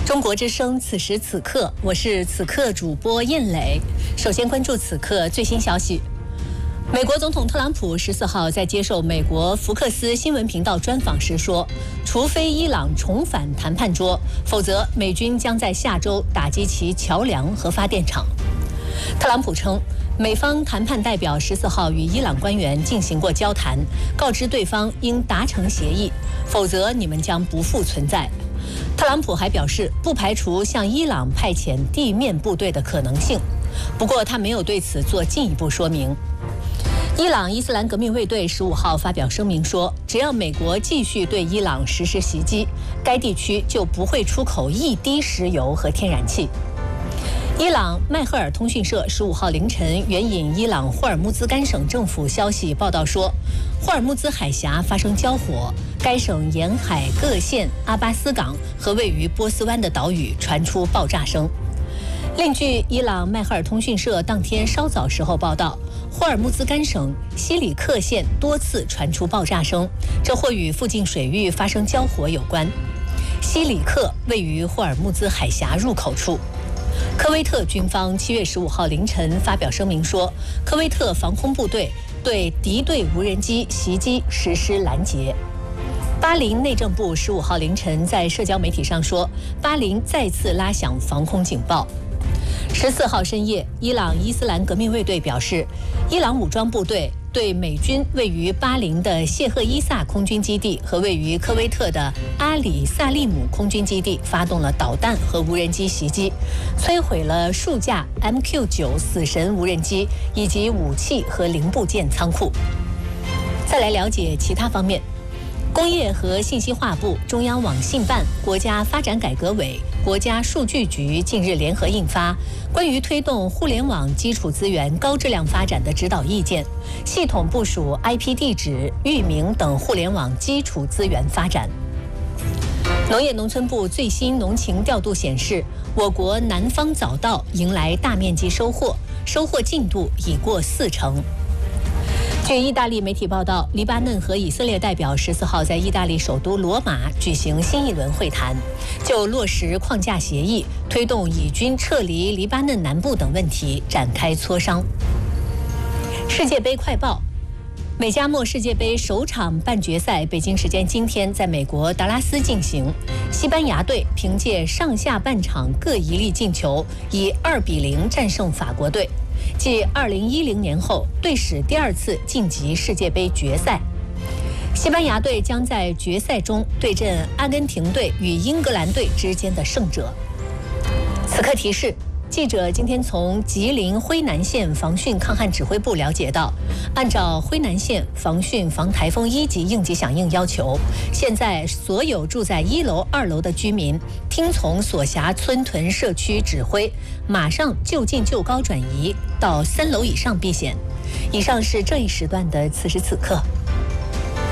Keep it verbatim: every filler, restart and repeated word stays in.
中国之声，此时此刻，我是此刻主播燕磊。首先关注此刻最新消息。美国总统特朗普十四号在接受美国福克斯新闻频道专访时说，除非伊朗重返谈判桌，否则美军将在下周打击其桥梁和发电厂。特朗普称，美方谈判代表十四号与伊朗官员进行过交谈，告知对方应达成协议，否则你们将不复存在。特朗普还表示，不排除向伊朗派遣地面部队的可能性，不过他没有对此做进一步说明。伊朗伊斯兰革命卫队十五号发表声明说，只要美国继续对伊朗实施袭击，该地区就不会出口一滴石油和天然气。伊朗迈赫尔通讯社十五号凌晨援引伊朗霍尔木兹干省政府消息报道说，霍尔木兹海峡发生交火，该省沿海各县、阿巴斯港和位于波斯湾的岛屿传出爆炸声。另据伊朗迈赫尔通讯社当天稍早时候报道，霍尔木兹干省西里克县多次传出爆炸声，这或与附近水域发生交火有关。西里克位于霍尔木兹海峡入口处。科威特军方七月十五号凌晨发表声明说，科威特防空部队对敌对无人机袭击实施拦截。巴林内政部十五号凌晨在社交媒体上说，巴林再次拉响防空警报。十四号深夜，伊朗伊斯兰革命卫队表示，伊朗武装部队对美军位于巴林的谢赫伊萨空军基地和位于科威特的阿里萨利姆空军基地发动了导弹和无人机袭击，摧毁了数架 M Q 九 死神无人机以及武器和零部件仓库。再来了解其他方面。工业和信息化部、中央网信办、国家发展改革委、国家数据局近日联合印发关于推动互联网基础资源高质量发展的指导意见，系统部署 I P 地址、域名等互联网基础资源发展。农业农村部最新农情调度显示，我国南方早稻迎来大面积收获，收获进度已过四成。据意大利媒体报道，黎巴嫩和以色列代表十四号在意大利首都罗马举行新一轮会谈，就落实框架协议、推动以军撤离黎巴嫩南部等问题展开磋商。世界杯快报：美加墨世界杯首场半决赛，北京时间今天在美国达拉斯进行。西班牙队凭借上下半场各一粒进球，以二比零战胜法国队。继二零一零年后，队史第二次晋级世界杯决赛。西班牙队将在决赛中对阵阿根廷队与英格兰队之间的胜者。此刻提示：记者今天从吉林辉南县防汛抗旱指挥部了解到，按照辉南县防汛防台风一级应急响应要求，现在所有住在一楼、二楼的居民听从所辖村屯社区指挥，马上就近就高转移到三楼以上避险。以上是这一时段的此时此刻。